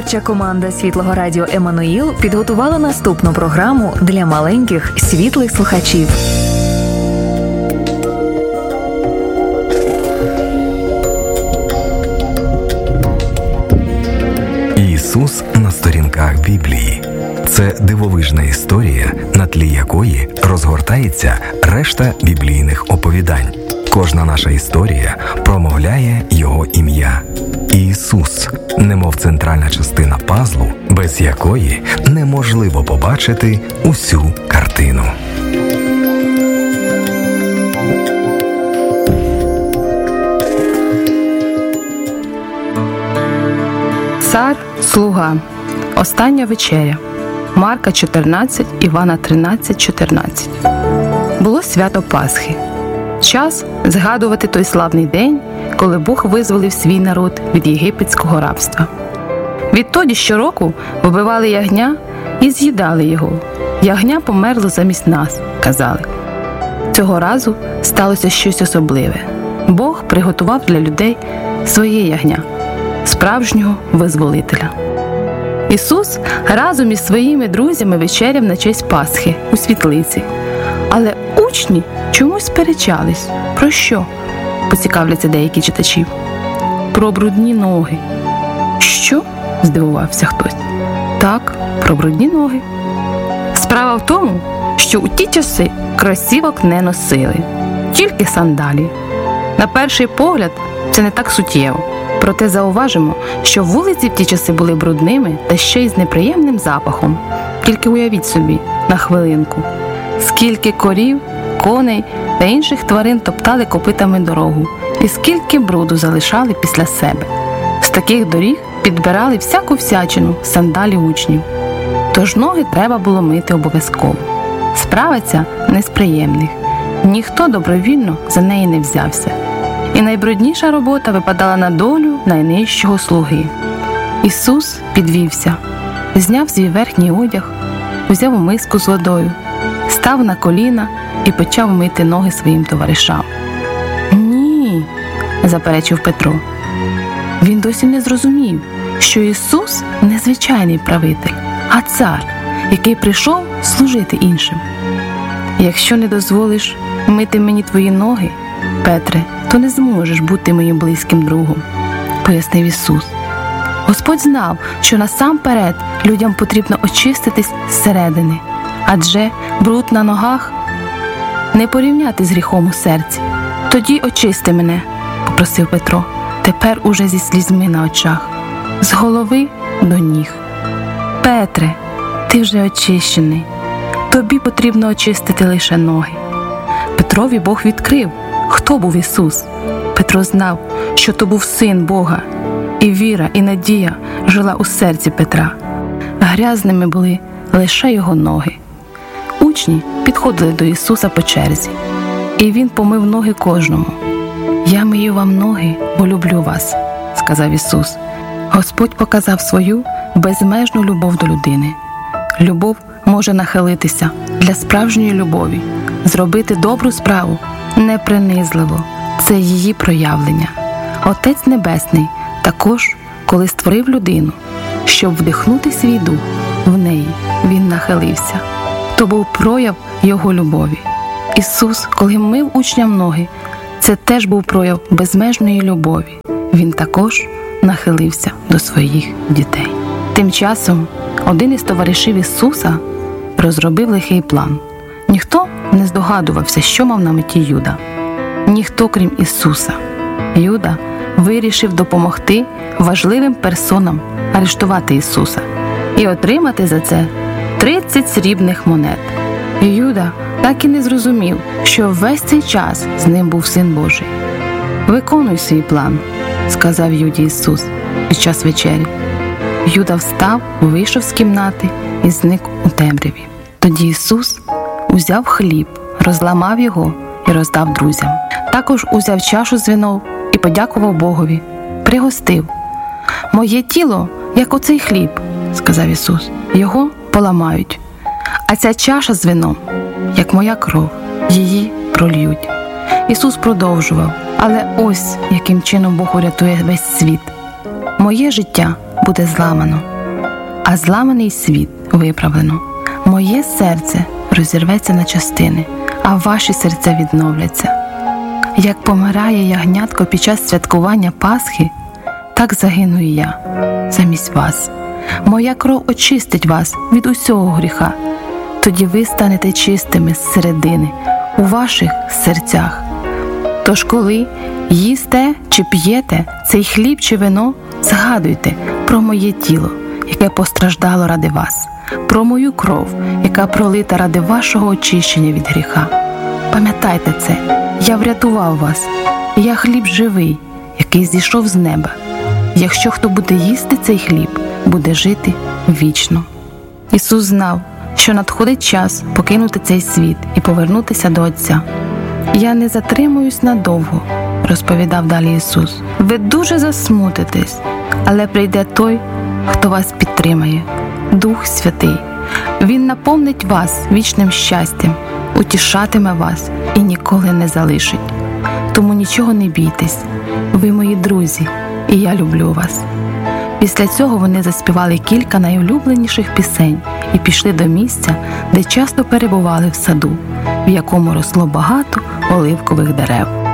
Творча команда Світлого Радіо «Еммануїл» підготувала наступну програму для маленьких світлих слухачів. Ісус на сторінках Біблії. Це дивовижна історія, на тлі якої розгортається решта біблійних оповідань. Кожна наша історія промовляє Його ім'я. Ісус, немов центральна частина пазлу, без якої неможливо побачити усю картину. Цар, слуга. Остання вечеря. Марка 14, Івана 13, 14. Було свято Пасхи. Час згадувати той славний день, коли Бог визволив свій народ від єгипетського рабства. Відтоді щороку вбивали ягня і з'їдали його. Ягня померло замість нас, казали. Цього разу сталося щось особливе. Бог приготував для людей своє ягня, справжнього визволителя. Ісус разом із своїми друзями вечеряв на честь Пасхи у світлиці. Але учні чомусь сперечались. Про що? Поцікавляться деякі читачі. Про брудні ноги. Що? Здивувався хтось. Так, про брудні ноги. Справа в тому, що у ті часи кросівок не носили, тільки сандалі. На перший погляд це не так суттєво. Проте зауважимо, що вулиці в ті часи були брудними та ще й з неприємним запахом. Тільки уявіть собі, на хвилинку, скільки корів, коней та інших тварин топтали копитами дорогу, і скільки бруду залишали після себе. З таких доріг підбирали всяку всячину сандалі учнів. Тож ноги треба було мити обов'язково. Справа ця не з приємних. Ніхто добровільно за неї не взявся. І найбрудніша робота випадала на долю найнижчого слуги. Ісус підвівся, зняв свій верхній одяг, взяв миску з водою, став на коліна і почав мити ноги своїм товаришам. «Ні», – заперечив Петро. Він досі не зрозумів, що Ісус – не звичайний правитель, а цар, який прийшов служити іншим. «Якщо не дозволиш мити мені твої ноги, Петре, то не зможеш бути моїм близьким другом», – пояснив Ісус. Господь знав, що насамперед людям потрібно очиститись зсередини, адже бруд на ногах не порівняти з гріхом у серці. «Тоді очисти мене», – попросив Петро, тепер уже зі слізьми на очах, з голови до ніг. «Петре, ти вже очищений, тобі потрібно очистити лише ноги». Петрові Бог відкрив, хто був Ісус. Петро знав, що то був Син Бога, і віра, і надія жила у серці Петра. Грязними були лише його ноги. Учні підходили до Ісуса по черзі, і Він помив ноги кожному. «Я мию вам ноги, бо люблю вас», – сказав Ісус. Господь показав свою безмежну любов до людини. Любов може нахилитися для справжньої любові, зробити добру справу непринизливо. Це її проявлення. Отець Небесний також, коли створив людину, щоб вдихнути свій дух в неї, Він нахилився. То був прояв Його любові. Ісус, коли мив учням ноги, це теж був прояв безмежної любові. Він також нахилився до своїх дітей. Тим часом один із товаришів Ісуса розробив лихий план. Ніхто не здогадувався, що мав на меті Юда. Ніхто, крім Ісуса. Юда вирішив допомогти важливим персонам арештувати Ісуса і отримати за це 30 срібних монет. Юда так і не зрозумів, що весь цей час з ним був Син Божий. «Виконуй свій план», – сказав Юді Ісус під час вечері. Юда встав, вийшов з кімнати і зник у темряві. Тоді Ісус узяв хліб, розламав його і роздав друзям. Також узяв чашу з вином і подякував Богові. Пригостив. «Моє тіло, як оцей хліб», – сказав Ісус, – «його поламають. А ця чаша з вином, як моя кров, її прольють». Ісус продовжував, але ось яким чином Бог урятує весь світ. «Моє життя буде зламано, а зламаний світ виправлено. Моє серце розірветься на частини, а ваші серця відновляться. Як помирає ягнятко під час святкування Пасхи, так загину і я замість вас. Моя кров очистить вас від усього гріха. Тоді ви станете чистими зсередини, у ваших серцях. Тож коли їсте чи п'єте цей хліб чи вино, згадуйте про моє тіло, яке постраждало ради вас, про мою кров, яка пролита ради вашого очищення від гріха. Пам'ятайте це, я врятував вас, я хліб живий, який зійшов з неба. Якщо хто буде їсти цей хліб, буде жити вічно. Ісус знав, що надходить час покинути цей світ і повернутися до Отця. «Я не затримуюсь надовго», – розповідав далі Ісус. «Ви дуже засмутитесь, але прийде той, хто вас підтримає, Дух Святий. Він наповнить вас вічним щастям, утішатиме вас і ніколи не залишить. Тому нічого не бійтесь, ви мої друзі, і я люблю вас». Після цього вони заспівали кілька найулюбленіших пісень і пішли до місця, де часто перебували в саду, в якому росло багато оливкових дерев.